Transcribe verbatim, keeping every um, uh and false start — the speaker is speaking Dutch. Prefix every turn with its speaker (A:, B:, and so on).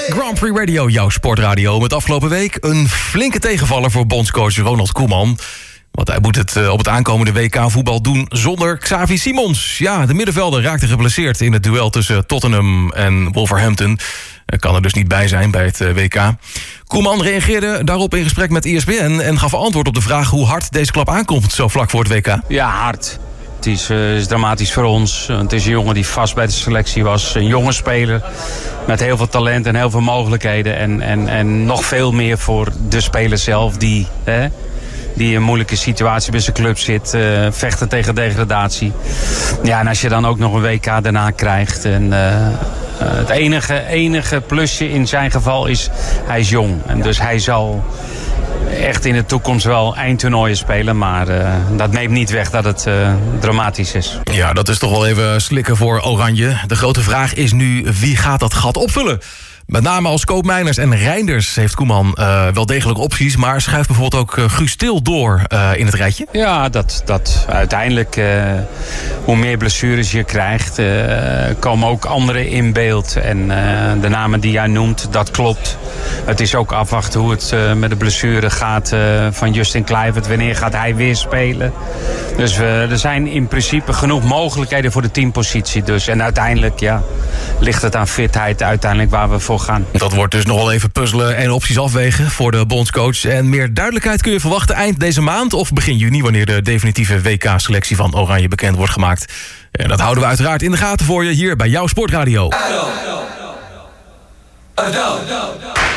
A: Grand Prix Radio, jouw sportradio. Met afgelopen week een flinke tegenvaller voor bondscoach Ronald Koeman. Want hij moet het op het aankomende W K-voetbal doen zonder Xavi Simons. Ja, de middenvelder raakte geblesseerd in het duel tussen Tottenham en Wolverhampton. Hij kan er dus niet bij zijn bij het W K. Koeman reageerde daarop in gesprek met E S P N... en gaf antwoord op de vraag hoe hard deze klap aankomt zo vlak voor het W K.
B: Ja, hard. Het is, uh, is dramatisch voor ons. Het is een jongen die vast bij de selectie was. Een jonge speler met heel veel talent en heel veel mogelijkheden. En, en, en nog veel meer voor de speler zelf die... Hè, die in een moeilijke situatie bij zijn club zit. Uh, vechten tegen degradatie. Ja, en als je dan ook nog een W K daarna krijgt. En, uh, uh, het enige, enige plusje in zijn geval is, hij is jong. En dus hij zal echt in de toekomst wel eindtoernooien spelen. Maar uh, dat neemt niet weg dat het uh, dramatisch is.
A: Ja, dat is toch wel even slikken voor Oranje. De grote vraag is nu, wie gaat dat gat opvullen? Met name als Koopmeiners en Reinders heeft Koeman uh, wel degelijk opties... maar schuift bijvoorbeeld ook uh, Guus Til door uh, in het rijtje?
B: Ja, dat, dat uiteindelijk, uh, hoe meer blessures je krijgt... Uh, komen ook anderen in beeld. En uh, de namen die jij noemt, dat klopt. Het is ook afwachten hoe het uh, met de blessure gaat uh, van Justin Kluivert. Wanneer gaat hij weer spelen? Dus uh, er zijn in principe genoeg mogelijkheden voor de teampositie. Dus. En uiteindelijk ja, ligt het aan fitheid uiteindelijk waar we voor gaan.
A: Dat wordt dus nog wel even puzzelen en opties afwegen voor de bondscoach. En meer duidelijkheid kun je verwachten eind deze maand of begin juni... wanneer de definitieve W K-selectie van Oranje bekend wordt gemaakt. En dat houden we uiteraard in de gaten voor je hier bij jouw Sportradio. Ado. Ado. Ado.